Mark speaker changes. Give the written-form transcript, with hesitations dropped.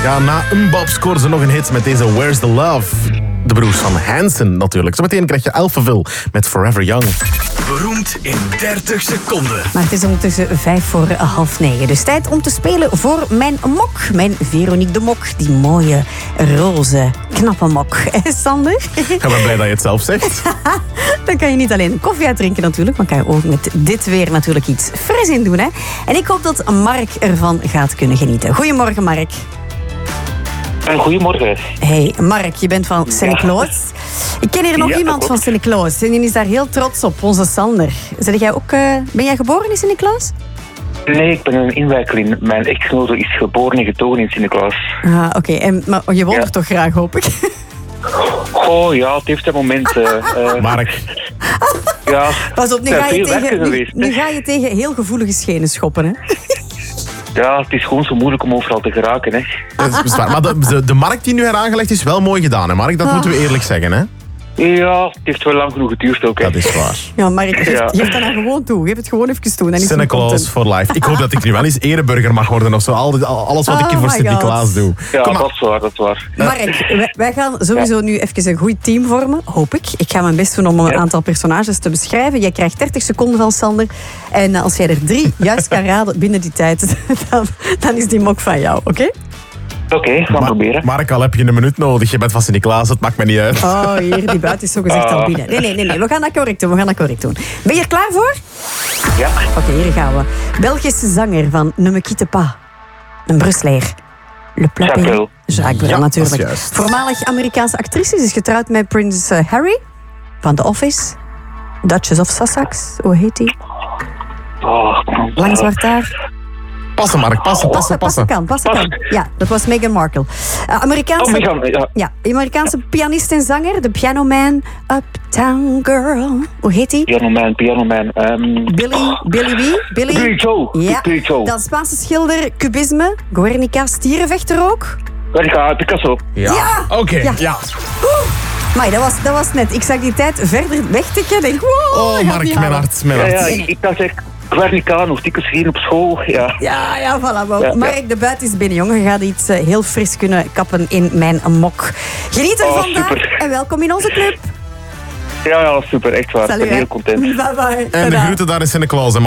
Speaker 1: Ja, na Mbop scoren ze nog een hit met deze Where's the Love. De broers van Hanson natuurlijk. Zometeen krijg je Alphaville met Forever Young.
Speaker 2: Beroemd in 30 seconden.
Speaker 3: Maar het is ondertussen 9:05. Dus tijd om te spelen voor mijn mok. Mijn Veronique de Mok. Die mooie, roze, knappe mok. Sander?
Speaker 1: Ik ben blij dat je het zelf zegt.
Speaker 3: Dan kan je niet alleen koffie uitdrinken natuurlijk, maar kan je ook met dit weer natuurlijk iets fris in doen. Hè? En ik hoop dat Mark ervan gaat kunnen genieten. Goedemorgen, Mark.
Speaker 4: Goedemorgen.
Speaker 3: Hey, Mark, je bent van Sint-Niklaas. Ik ken hier nog iemand van Sint-Niklaas en die is daar heel trots op, onze Sander. Ben jij geboren in Sint-Niklaas?
Speaker 4: Nee, ik ben een inwijkeling. Mijn echtgenote is geboren en getogen in Sint-Niklaas.
Speaker 3: Ah, oké. Maar je woont er toch graag, hoop ik?
Speaker 4: Oh ja, het heeft zijn momenten.
Speaker 1: Mark.
Speaker 4: Ja,
Speaker 3: pas op, nu ga je tegen heel gevoelige schenen schoppen, hè?
Speaker 4: Ja, het is gewoon zo moeilijk om overal te geraken, hè.
Speaker 1: Dat is waar. Maar de markt die nu heraangelegd is wel mooi gedaan, hè, Mark? Dat moeten we eerlijk zeggen, hè?
Speaker 4: Ja, het heeft wel lang genoeg geduurd ook, hè.
Speaker 1: Dat is waar.
Speaker 3: Ja, Mark, geef dat nou gewoon toe. Geef het gewoon even toe.
Speaker 1: Sint-Niklaas for life. Ik hoop dat ik nu wel eens ereburger mag worden of zo. Alles wat ik hier voor Sint-Niklaas doe.
Speaker 4: Ja,
Speaker 1: Kom,
Speaker 4: dat is waar.
Speaker 3: Mark, wij gaan sowieso nu even een goed team vormen, hoop ik. Ik ga mijn best doen om een aantal personages te beschrijven. Jij krijgt 30 seconden van Sander. En als jij er 3 juist kan raden binnen die tijd, dan is die mok van jou, oké?
Speaker 4: Oké, gaan proberen.
Speaker 1: Mark, al heb je een minuut nodig. Je bent van Sint-Niklaas, dat maakt me niet uit.
Speaker 3: Oh, hier, die buiten is zo gezegd al binnen. Nee. We gaan dat correct doen. Ben je er klaar voor?
Speaker 4: Ja.
Speaker 3: Oké, hier gaan we. Belgische zanger van Ne me quitte pas. Een Brusselaar.
Speaker 4: Jacques Brel.
Speaker 3: Jacques Brel,
Speaker 1: Ja,
Speaker 3: natuurlijk.
Speaker 1: dat is juist.
Speaker 3: Voormalig Amerikaanse actrice. Ze is getrouwd met prins Harry van The Office. Duchess of Sussex, hoe heet die? Lang zwart haar.
Speaker 1: Passen, Mark, passen.
Speaker 3: Passen kan. Ja, dat was Meghan Markle. Amerikaanse pianist en zanger, de Pianoman, Uptown Girl. Hoe heet die?
Speaker 4: Pianoman. Billy Joe.
Speaker 3: Ja.
Speaker 4: Billy Joe.
Speaker 3: Dan Spaanse schilder, Cubisme, Guernica, stierenvechter ook.
Speaker 4: Picasso.
Speaker 3: Ja.
Speaker 1: Oké, ja.
Speaker 3: Maar dat was net. Ik zag die tijd verder wegtikken. Denk, wow,
Speaker 1: Oh, Mark, mijn hart.
Speaker 4: Ja, ik dacht echt, Guernica, nog dikwijls gezien op school. Ja,
Speaker 3: voilà.
Speaker 4: Ja.
Speaker 3: Mark, de buiten is binnen, jongen. Je gaat iets heel fris kunnen kappen in mijn mok. Geniet ervan
Speaker 4: super.
Speaker 3: en welkom in onze club.
Speaker 4: Ja, super, echt waar.
Speaker 3: Salut,
Speaker 4: ik ben heel content.
Speaker 3: Bye bye.
Speaker 1: En de groeten daar in Sint-Niklaas, hè,